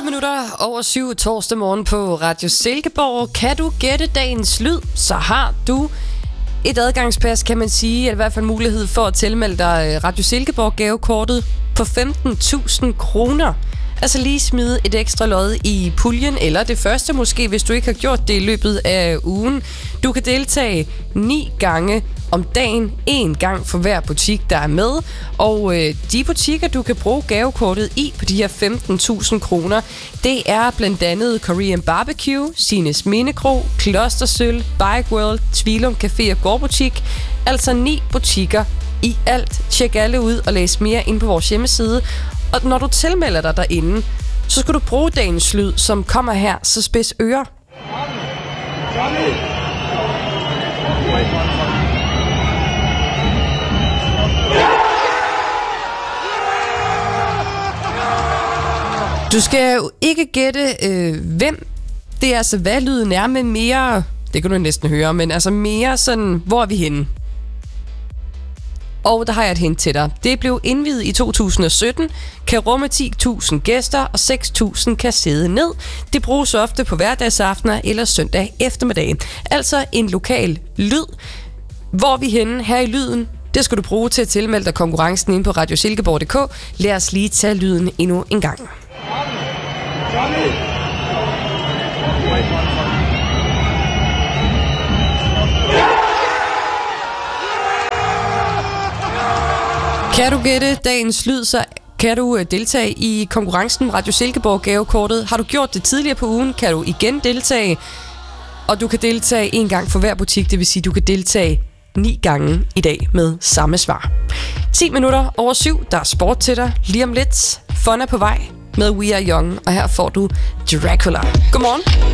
7:20 torsdag morgen på Radio Silkeborg. Kan du gætte dagens lyd, så har du et adgangspas, kan man sige, eller i hvert fald mulighed for at tilmelde dig Radio Silkeborg gavekortet på 15.000 kroner. Altså lige smide et ekstra lod i puljen, eller det første måske, hvis du ikke har gjort det i løbet af ugen. Du kan deltage 9 gange om dagen, 1 gang for hver butik, der er med. Og de butikker, du kan bruge gavekortet i på de her 15.000 kroner, det er blandt andet Korean Barbecue, Sines Mindekro, Klostersøl, Bike World, Tvilum Café og Gårdbutik. Altså 9 butikker i alt. Tjek alle ud og læs mere ind på vores hjemmeside. Og når du tilmelder dig derinde, så skal du bruge dagens lyd, som kommer her, så spids ører. Du skal jo ikke gætte, hvem det er, altså hvad lyden er, men mere, det kan du næsten høre, men altså mere sådan, hvor er vi henne? Og der har jeg et hint til dig. Det blev indviet i 2017, kan rumme 10.000 gæster, og 6.000 kan sidde ned. Det bruges ofte på hverdagsaftener eller søndag eftermiddag. Altså en lokal lyd. Hvor er vi henne her i lyden? Det skal du bruge til at tilmelde dig konkurrencen inde på radiosilkeborg.dk. Lad os lige tage lyden endnu en gang. Kan du gætte dagens lyd, så kan du deltage i konkurrencen Radio Silkeborg gavekortet. Har du gjort det tidligere på ugen, kan du igen deltage. Og du kan deltage 1 gang for hver butik, det vil sige, du kan deltage 9 gange i dag med samme svar. 7:10, der er sport til dig. Lige om lidt, Fun er på vej med We Are Young, og her får du Dracula. Godmorgen.